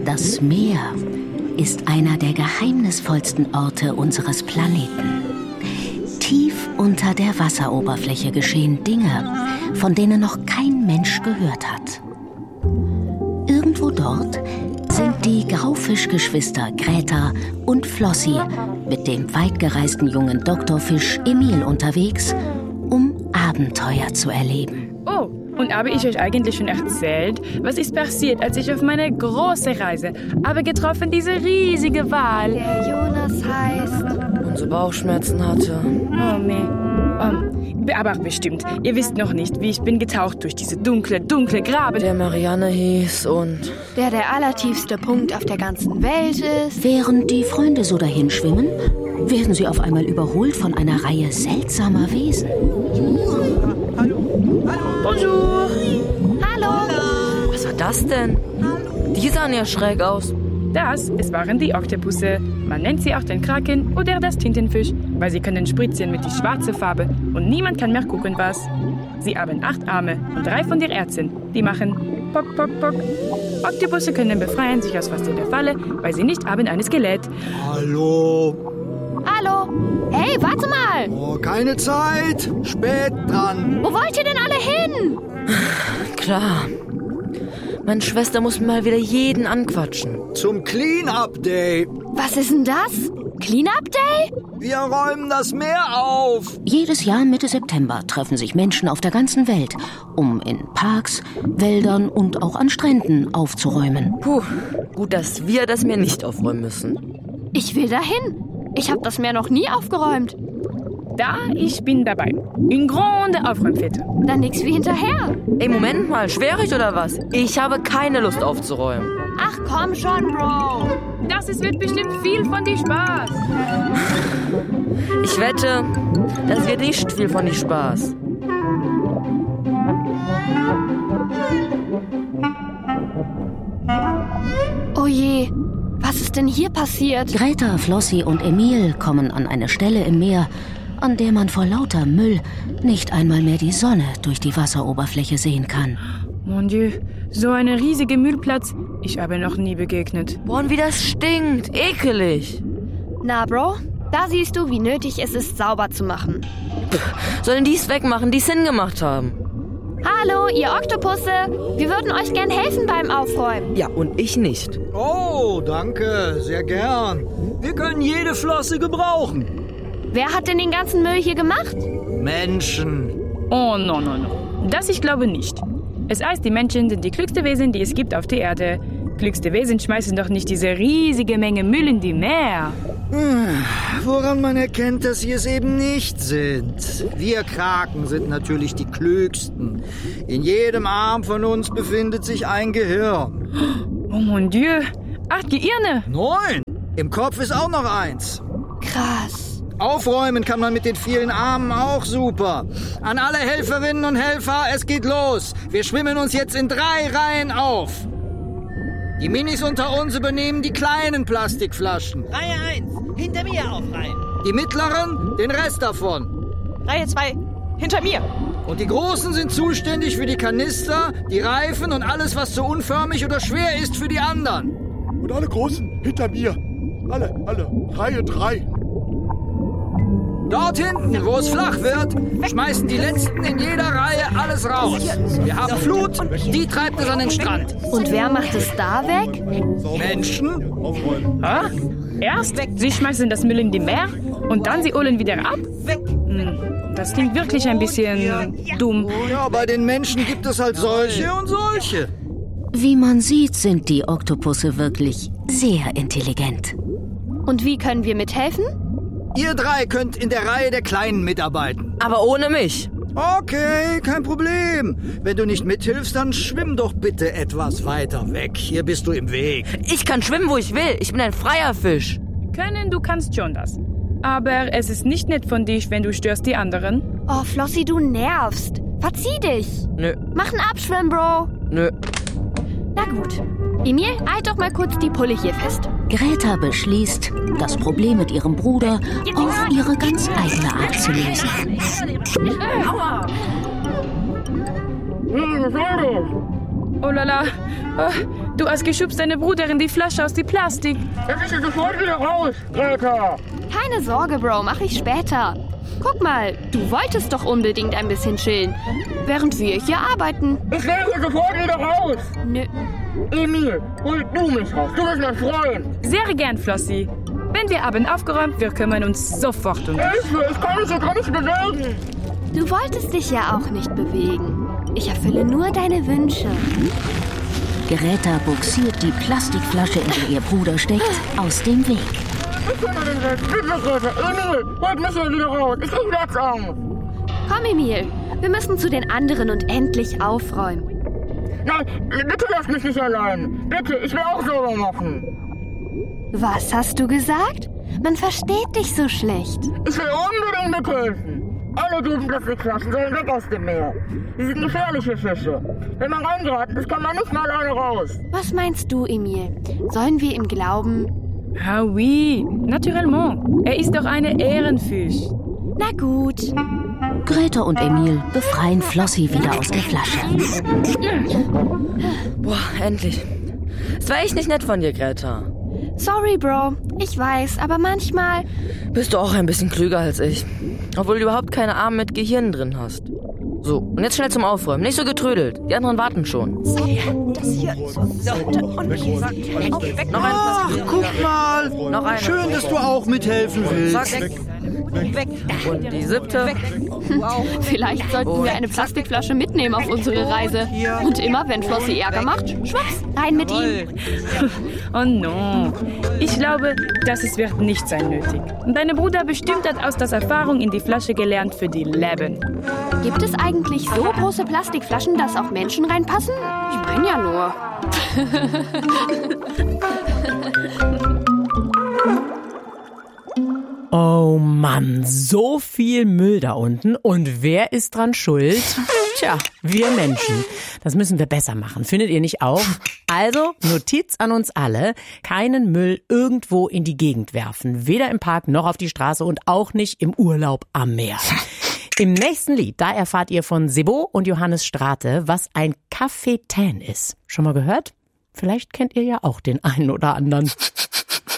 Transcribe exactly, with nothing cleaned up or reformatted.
Das Meer ist einer der geheimnisvollsten Orte unseres Planeten. Tief unter der Wasseroberfläche geschehen Dinge, von denen noch kein Mensch gehört hat. Irgendwo dort sind die Graufischgeschwister Greta und Flossie mit dem weitgereisten jungen Doktorfisch Emil unterwegs, um Abenteuer zu erleben. Oh, und habe ich euch eigentlich schon erzählt, was ist passiert, als ich auf meine große Reise habe getroffen, diese riesige Wal, der Jonas heißt, und so Bauchschmerzen hatte. Oh, meh. Um, aber bestimmt, ihr wisst noch nicht, wie ich bin getaucht durch diese dunkle, dunkle Graben. Der Marianne hieß und... der der allertiefste Punkt auf der ganzen Welt ist. Während die Freunde so dahin schwimmen, werden sie auf einmal überholt von einer Reihe seltsamer Wesen. Bonjour! Hallo! Was war das denn? Die sahen ja schräg aus. Das, es waren die Oktopusse. Man nennt sie auch den Kraken oder das Tintenfisch, weil sie können spritzen mit die schwarze Farbe und niemand kann mehr gucken, was. Sie haben acht Arme und drei von den Ärzten. Die machen Pock, Pock, Pock. Oktopusse können befreien sich aus fast jeder Falle, weil sie nicht haben ein Skelett. Hallo. Hallo! Hey, warte mal! Oh, keine Zeit. Spät dran. Wo wollt ihr denn alle hin? Klar. Meine Schwester muss mal wieder jeden anquatschen. Zum Clean-Up Day. Was ist denn das? Clean-Up Day? Wir räumen das Meer auf. Jedes Jahr Mitte September treffen sich Menschen auf der ganzen Welt, um in Parks, Wäldern und auch an Stränden aufzuräumen. Puh, gut, dass wir das Meer nicht aufräumen müssen. Ich will dahin. Ich habe das Meer noch nie aufgeräumt. Da, ich bin dabei. In grande Aufräumfete. Dann nix wie hinterher. Ey, Moment mal, schwierig oder was? Ich habe keine Lust aufzuräumen. Ach komm schon, Bro. Das ist, wird bestimmt viel von dir Spaß. Ich wette, das wird nicht viel von dir Spaß. Oh je, was ist denn hier passiert? Greta, Flossie und Emil kommen an eine Stelle im Meer, an der man vor lauter Müll nicht einmal mehr die Sonne durch die Wasseroberfläche sehen kann. Mon Dieu, so ein riesiger Müllplatz. Ich habe noch nie begegnet. Boah, und wie das stinkt. Ekelig. Na, Bro, da siehst du, wie nötig es ist, sauber zu machen. Pff, sollen die es wegmachen, die es hingemacht haben? Hallo, ihr Oktopusse. Wir würden euch gern helfen beim Aufräumen. Ja, und ich nicht. Oh, danke, sehr gern. Wir können jede Flosse gebrauchen. Wer hat denn den ganzen Müll hier gemacht? Menschen. Oh, no, no, no. Das ich glaube nicht. Es heißt, die Menschen sind die klügste Wesen, die es gibt auf der Erde. Klügste Wesen schmeißen doch nicht diese riesige Menge Müll in die Meer. Hm, woran man erkennt, dass sie es eben nicht sind. Wir Kraken sind natürlich die klügsten. In jedem Arm von uns befindet sich ein Gehirn. Oh mon Dieu, acht Gehirne. Neun. Im Kopf ist auch noch eins. Krass. Aufräumen kann man mit den vielen Armen auch super. An alle Helferinnen und Helfer, es geht los. Wir schwimmen uns jetzt in drei Reihen auf. Die Minis unter uns übernehmen die kleinen Plastikflaschen. Reihe eins, hinter mir aufreihen. Die mittleren, den Rest davon. Reihe zwei, hinter mir. Und die Großen sind zuständig für die Kanister, die Reifen und alles, was zu unförmig oder schwer ist für die anderen. Und alle Großen hinter mir. Alle, alle. Reihe drei. Dort hinten, wo es flach wird, schmeißen die Letzten in jeder Reihe alles raus. Wir haben Flut, die treibt es an den Strand. Und wer macht es da weg? Menschen? Ah? Erst sie schmeißen das Müll in die Meer und dann sie holen wieder ab? Hm, das klingt wirklich ein bisschen dumm. Ja, bei den Menschen gibt es halt solche und solche. Wie man sieht, sind die Oktopusse wirklich sehr intelligent. Und wie können wir mithelfen? Ihr drei könnt in der Reihe der Kleinen mitarbeiten. Aber ohne mich. Okay, kein Problem. Wenn du nicht mithilfst, dann schwimm doch bitte etwas weiter weg. Hier bist du im Weg. Ich kann schwimmen, wo ich will. Ich bin ein freier Fisch. Können, du kannst schon das. Aber es ist nicht nett von dich, wenn du störst die anderen. Oh, Flossie, du nervst. Verzieh dich. Nö. Mach einen Abschwimm, Bro. Nö. Na gut. Emil, halt doch mal kurz die Pulle hier fest. Greta beschließt, das Problem mit ihrem Bruder auf ihre ganz eigene Art zu lösen. Oh lala, oh, Du hast geschubst deine Bruderin die Flasche aus die Plastik. Das ist sofort wieder raus, Greta. Keine Sorge, Bro, mach ich später. Guck mal, du wolltest doch unbedingt ein bisschen chillen, während wir hier arbeiten. Ich will hier sofort wieder raus. Nö. Emil, hol du mich raus. Du bist mein Freund. Sehr gern, Flossi. Wenn wir haben aufgeräumt, wir kümmern uns sofort um dich. Hilfe, ich kann mich hier gar nicht bewegen. Du wolltest dich ja auch nicht bewegen. Ich erfülle nur deine Wünsche. Greta buxiert die Plastikflasche, in der ihr Bruder steckt, aus dem Weg. Ich kann den Weg. Bitte, Greta. Emil, holt mich hier wieder raus. Ich krieg Platzangst. Komm, Emil. Wir müssen zu den anderen und endlich aufräumen. Nein, bitte lass mich nicht allein. Bitte, ich will auch sauber machen. Was hast du gesagt? Man versteht dich so schlecht. Ich will unbedingt mithelfen. Alle diesen Plastikflaschen sollen weg aus dem Meer. Sie sind gefährliche Fische. Wenn man reingeraten ist, kann man nicht mal alleine raus. Was meinst du, Emil? Sollen wir ihm glauben? Ah oui, naturellement. Er ist doch eine Ehrenfisch. Na gut. Greta und Emil befreien Flossi wieder aus der Flasche. Boah, endlich. Es war echt nicht nett von dir, Greta. Sorry, Bro. Ich weiß, aber manchmal... Bist du auch ein bisschen klüger als ich. Obwohl du überhaupt keine Arme mit Gehirn drin hast. So, und jetzt schnell zum Aufräumen. Nicht so getrödelt. Die anderen warten schon. Das hier sollte unbedingt weg. Noch ein Ach, guck mal. Noch eine. Schön, dass du auch mithelfen willst. Zack. Weg. Und die siebte. Wow. Vielleicht sollten wir eine Plastikflasche mitnehmen auf unsere Reise. Und immer, wenn Flossi Ärger macht, schwupps, rein mit ihm. Oh no. Ich glaube, das es wird nicht sein nötig. Deine Bruder bestimmt hat aus der Erfahrung in die Flasche gelernt für die Leben. Gibt es eigentlich so große Plastikflaschen, dass auch Menschen reinpassen? Ich meine ja nur. Oh Mann, so viel Müll da unten. Und wer ist dran schuld? Tja, wir Menschen. Das müssen wir besser machen. Findet ihr nicht auch? Also, Notiz an uns alle. Keinen Müll irgendwo in die Gegend werfen. Weder im Park noch auf die Straße und auch nicht im Urlaub am Meer. Im nächsten Lied, da erfahrt ihr von Sebo und Johannes Strate, was ein Cafetain ist. Schon mal gehört? Vielleicht kennt ihr ja auch den einen oder anderen.